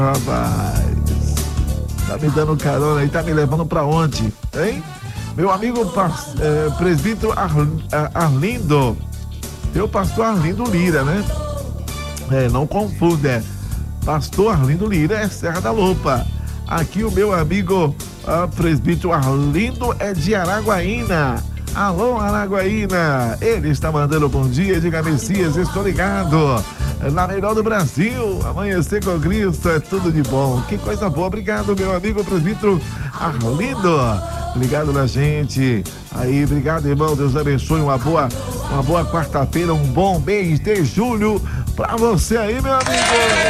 Rapaz, tá me dando carona aí, tá me levando pra onde, hein? Meu amigo presbítero Arlindo, meu pastor Arlindo Lira, né? Não confunda, pastor Arlindo Lira é Serra da Lopa. Aqui o meu amigo presbítero Arlindo é de Araguaína. Alô, Araguaína, ele está mandando bom dia, diga Messias, estou ligado. Na melhor do Brasil, amanhecer com Cristo é tudo de bom. Que coisa boa, obrigado, meu amigo presbítero Arlindo. Ligado na gente. Aí, obrigado, irmão. Deus abençoe. Uma boa quarta-feira, um bom mês de julho pra você aí, meu amigo.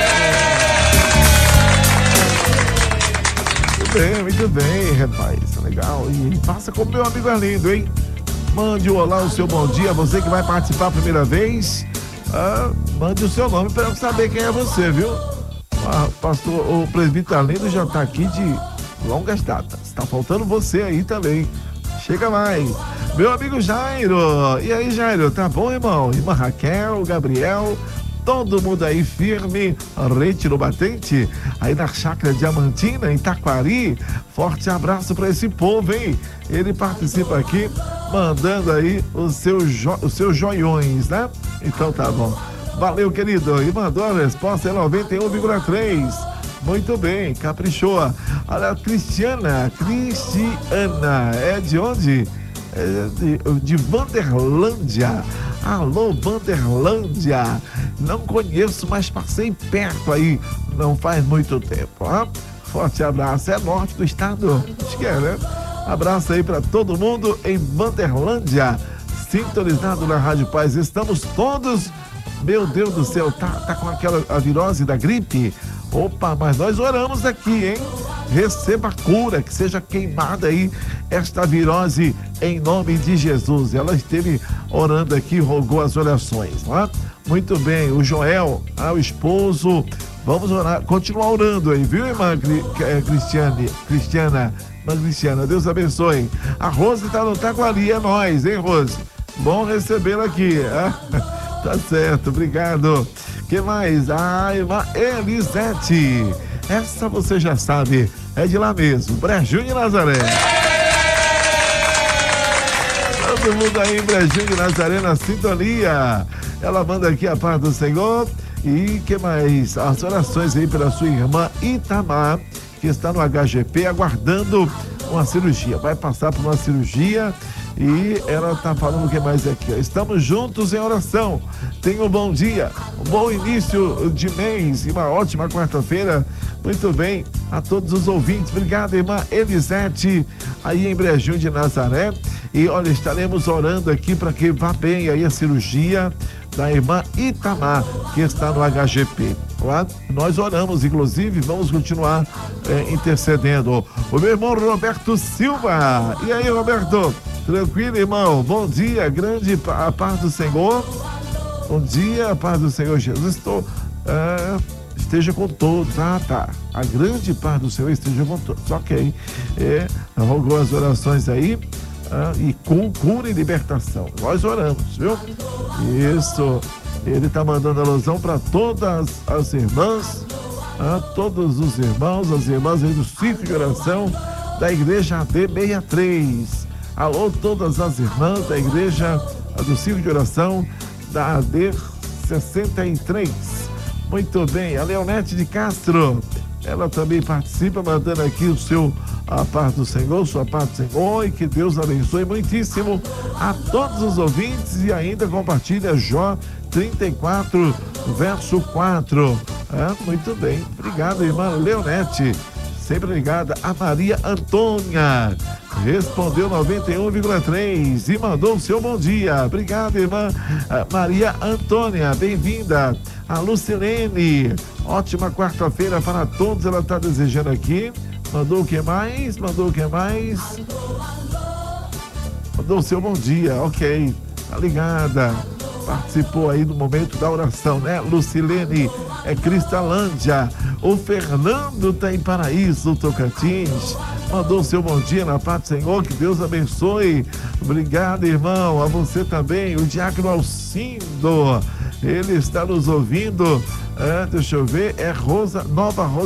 Muito bem, rapaz. Legal. E passa com o meu amigo Arlindo, hein? Mande o olá, o seu bom dia. Você que vai participar a primeira vez. Mande o seu nome para eu saber quem é você, viu? Pastor, o presbítero Arlindo já tá aqui de longas datas. Tá faltando você aí também. Chega mais. Meu amigo Jairo. E aí, Jairo, tá bom, irmão? Irmã Raquel, Gabriel, todo mundo aí firme, rede no batente, aí na Chácara Diamantina, em Taquari. Forte abraço para esse povo, hein? Ele participa aqui, mandando aí os seus joiões, né? Então tá bom. Valeu, querido. E mandou a resposta em 91,3. Muito bem, caprichou. Olha, Cristiana, é de onde? De Vanderlândia. Alô, Vanderlândia. Não conheço, mas passei perto aí, não faz muito tempo. Forte abraço. É norte do estado? Acho que é, né? Abraço aí para todo mundo em Vanderlândia, sintonizado na Rádio Paz. Estamos todos, meu Deus do céu, tá com a virose da gripe? Opa, mas nós oramos aqui, hein? Receba a cura, que seja queimada aí esta virose em nome de Jesus. Ela esteve orando aqui, rogou as orações, não é? Muito bem, o Joel, o esposo, vamos orar, continuar orando aí, viu, irmã Cristiana? Irmã Cristiana, Deus abençoe. A Rose tá no Taquari, é nós, hein, Rose? Bom recebê-la aqui. Tá certo, obrigado. Que mais? Irmã Elisete. Essa você já sabe, é de lá mesmo, Brejinho de Nazaré. Todo mundo aí em Brejinho de Nazaré na sintonia. Ela manda aqui a paz do Senhor. E que mais? As orações aí pela sua irmã Itamar, que está no HGP aguardando uma cirurgia. Vai passar por uma cirurgia e ela está falando o que mais aqui. Estamos juntos em oração. Tenha um bom dia, um bom início de mês e uma ótima quarta-feira. Muito bem, a todos os ouvintes. Obrigado, irmã Elisete, aí em Brejinho de Nazaré. E olha, estaremos orando aqui para que vá bem aí a cirurgia da irmã Itamar, que está no HGP. Nós oramos, inclusive, vamos continuar intercedendo. O meu irmão Roberto Silva. E aí, Roberto? Tranquilo, irmão? Bom dia, grande a paz do Senhor. Bom dia, a paz do Senhor Jesus. Esteja com todos. Tá. A grande paz do Senhor esteja com todos. Ok. Rogou as orações aí. E com cura e libertação. Nós oramos, viu? Isso. Ele está mandando alusão para todas as irmãs, todos os irmãos, as irmãs aí do ciclo de oração da Igreja AD 63. Alô, todas as irmãs da Igreja do ciclo de oração da AD 63. Muito bem. A Leonete de Castro, ela também participa, mandando aqui a paz do Senhor, sua paz do Senhor, e que Deus abençoe muitíssimo a todos os ouvintes. E ainda compartilha Jó 34, verso 4. Muito bem, obrigado, irmã Leonete, sempre ligada. A Maria Antônia respondeu 91,3 e mandou o seu bom dia. Obrigado, irmã Maria Antônia, bem-vinda. A Lucilene, ótima quarta-feira para todos, ela está desejando aqui. Mandou o que mais? Mandou o seu bom dia, ok. Tá ligada. Participou aí do momento da oração, né? Lucilene, Cristalândia. O Fernando tá em Paraíso, Tocantins. Mandou o seu bom dia na paz do Senhor, que Deus abençoe. Obrigado, irmão. A você também. O diácono Alcindo, ele está nos ouvindo. Deixa eu ver. Nova Rosa.